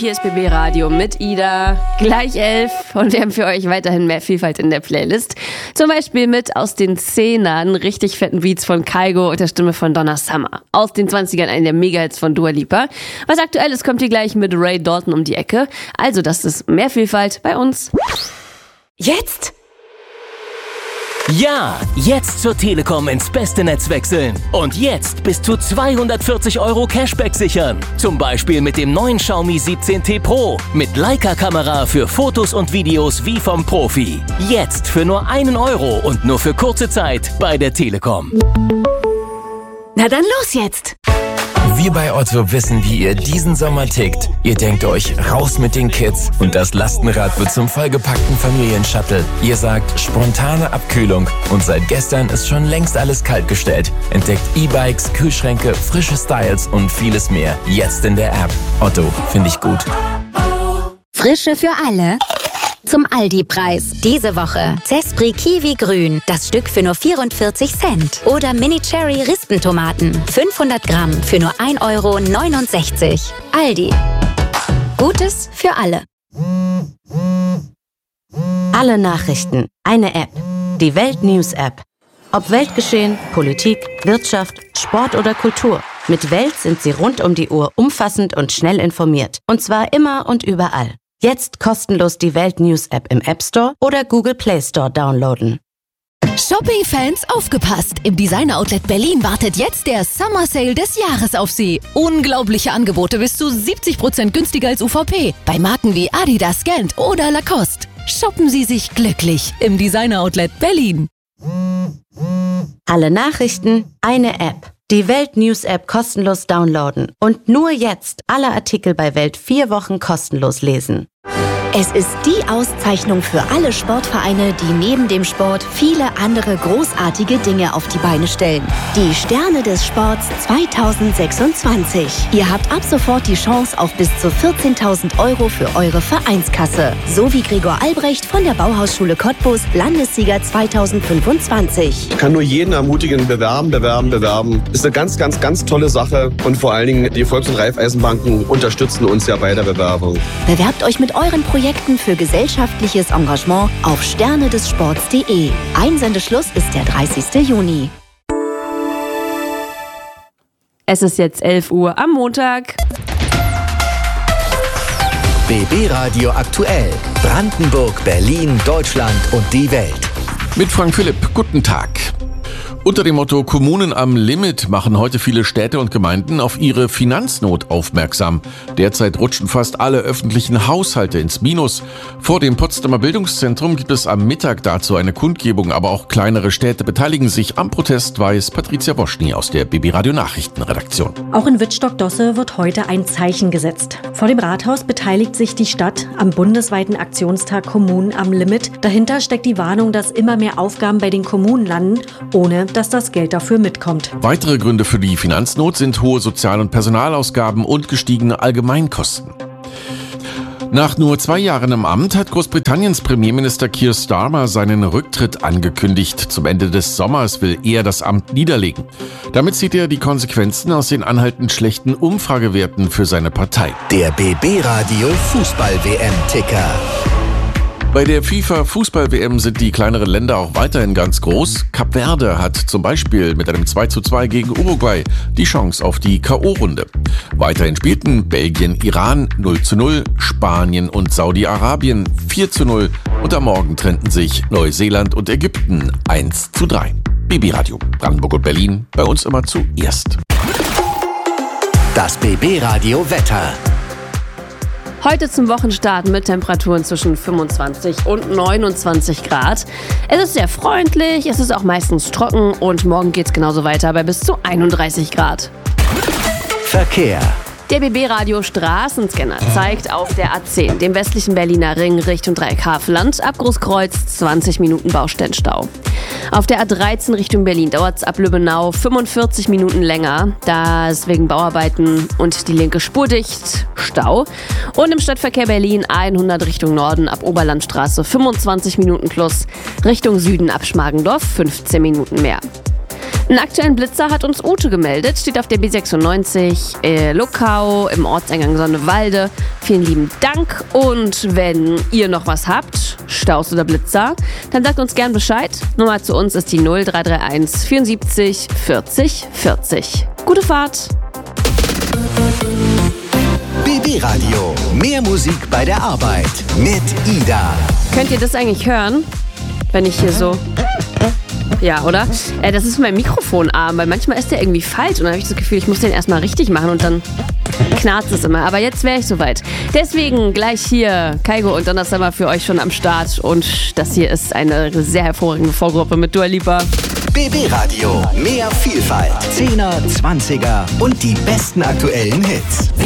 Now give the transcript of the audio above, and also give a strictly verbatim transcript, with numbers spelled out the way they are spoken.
hier ist B B Radio mit Ida, gleich elf und wir haben für euch weiterhin mehr Vielfalt in der Playlist. Zum Beispiel mit aus den Zehnern richtig fetten Beats von Kygo und der Stimme von Donna Summer. Aus den zwanzigern einen der Mega-Hits von Dua Lipa. Was aktuell ist, kommt hier gleich mit Ray Dalton um die Ecke. Also das ist mehr Vielfalt bei uns. Jetzt? Ja, jetzt zur Telekom ins beste Netz wechseln. Und jetzt bis zu zweihundertvierzig Euro Cashback sichern. Zum Beispiel mit dem neuen Xiaomi siebzehn T Pro. Mit Leica-Kamera für Fotos und Videos wie vom Profi. Jetzt für nur einen Euro und nur für kurze Zeit bei der Telekom. Na dann los jetzt! Wir bei Otto wissen, wie ihr diesen Sommer tickt. Ihr denkt euch, raus mit den Kids und das Lastenrad wird zum vollgepackten Familienshuttle. Ihr sagt, spontane Abkühlung und seit gestern ist schon längst alles kaltgestellt. Entdeckt E-Bikes, Kühlschränke, frische Styles und vieles mehr. Jetzt in der App. Otto, finde ich gut. Frische für alle. Zum Aldi-Preis. Diese Woche Zespri Kiwi Grün, das Stück für nur vierundvierzig Cent. Oder Mini Cherry Rispentomaten, fünfhundert Gramm für nur ein Euro neunundsechzig. Aldi. Gutes für alle. Alle Nachrichten. Eine App. Die Welt News App. Ob Weltgeschehen, Politik, Wirtschaft, Sport oder Kultur. Mit Welt sind Sie rund um die Uhr umfassend und schnell informiert. Und zwar immer und überall. Jetzt kostenlos die Welt News App im App Store oder Google Play Store downloaden. Shopping-Fans, aufgepasst! Im Designer Outlet Berlin wartet jetzt der Summer Sale des Jahres auf Sie. Unglaubliche Angebote bis zu siebzig Prozent günstiger als U V P. Bei Marken wie Adidas, Gant oder Lacoste. Shoppen Sie sich glücklich im Designer Outlet Berlin. Alle Nachrichten, eine App. Die Welt News App kostenlos downloaden. Und nur jetzt alle Artikel bei Welt vier Wochen kostenlos lesen. Es ist die Auszeichnung für alle Sportvereine, die neben dem Sport viele andere großartige Dinge auf die Beine stellen. Die Sterne des Sports zweitausendsechsundzwanzig. Ihr habt ab sofort die Chance auf bis zu vierzehntausend Euro für eure Vereinskasse. So wie Gregor Albrecht von der Bauhausschule Cottbus, Landessieger zweitausendfünfundzwanzig. Ich kann nur jeden ermutigen, bewerben, bewerben, bewerben. Ist eine ganz, ganz, ganz tolle Sache. Und vor allen Dingen, die Volks- und Raiffeisenbanken unterstützen uns ja bei der Bewerbung. Bewerbt euch mit euren Projekten für gesellschaftliches Engagement auf sterne des sports punkt de. Einsendeschluss ist der dreißigster Juni. Es ist jetzt elf Uhr am Montag. B B Radio aktuell. Brandenburg, Berlin, Deutschland und die Welt. Mit Frank Philipp, guten Tag. Unter dem Motto Kommunen am Limit machen heute viele Städte und Gemeinden auf ihre Finanznot aufmerksam. Derzeit rutschen fast alle öffentlichen Haushalte ins Minus. Vor dem Potsdamer Bildungszentrum gibt es am Mittag dazu eine Kundgebung, aber auch kleinere Städte beteiligen sich am Protest, weiß Patricia Woschny aus der B B Radio Nachrichtenredaktion. Auch in Wittstock-Dosse wird heute ein Zeichen gesetzt. Vor dem Rathaus beteiligt sich die Stadt am bundesweiten Aktionstag Kommunen am Limit. Dahinter steckt die Warnung, dass immer mehr Aufgaben bei den Kommunen landen, ohne dass das Geld dafür mitkommt. Weitere Gründe für die Finanznot sind hohe Sozial- und Personalausgaben und gestiegene Allgemeinkosten. Nach nur zwei Jahren im Amt hat Großbritanniens Premierminister Keir Starmer seinen Rücktritt angekündigt. Zum Ende des Sommers will er das Amt niederlegen. Damit zieht er die Konsequenzen aus den anhaltend schlechten Umfragewerten für seine Partei. Der B B Radio Fußball-W M-Ticker. Bei der FIFA-Fußball-W M sind die kleineren Länder auch weiterhin ganz groß. Kap Verde hat zum Beispiel mit einem zwei zu zwei gegen Uruguay die Chance auf die K O-Runde. Weiterhin spielten Belgien, Iran null zu null, Spanien und Saudi-Arabien vier zu null und am Morgen trennten sich Neuseeland und Ägypten eins zu drei. B B Radio, Brandenburg und Berlin, bei uns immer zuerst. Das B B Radio Wetter. Heute zum Wochenstart mit Temperaturen zwischen fünfundzwanzig und neunundzwanzig Grad. Es ist sehr freundlich, es ist auch meistens trocken und morgen geht es genauso weiter bei bis zu einunddreißig Grad. Verkehr. Der B B-Radio Straßenscanner zeigt auf der A zehn, dem westlichen Berliner Ring Richtung Dreieckhavelland, ab Großkreuz zwanzig Minuten Baustellenstau. Auf der A dreizehn Richtung Berlin dauert es ab Lübbenau fünfundvierzig Minuten länger, da es wegen Bauarbeiten und die linke Spur dicht, Stau. Und im Stadtverkehr Berlin hundert Richtung Norden ab Oberlandstraße fünfundzwanzig Minuten plus, Richtung Süden ab Schmargendorf fünfzehn Minuten mehr. Einen aktuellen Blitzer hat uns Ute gemeldet, steht auf der B sechsundneunzig, äh, Luckau, im Ortseingang Sonnewalde. Vielen lieben Dank und wenn ihr noch was habt, Staus oder Blitzer, dann sagt uns gern Bescheid. Nummer zu uns ist die null drei drei eins vierundsiebzig vierzig vierzig. Gute Fahrt! B B Radio, mehr Musik bei der Arbeit mit Ida. Könnt ihr das eigentlich hören, wenn ich hier so... Ja, oder? Äh, das ist mein Mikrofonarm, weil manchmal ist der irgendwie falsch und dann habe ich das Gefühl, ich muss den erstmal richtig machen und dann knarzt es immer. Aber jetzt wäre ich soweit. Deswegen gleich hier Kaigo und Donna Summer für euch schon am Start und das hier ist eine sehr hervorragende Vorgruppe mit Dua Lipa. B B Radio, mehr Vielfalt, Zehner, Zwanziger und die besten aktuellen Hits.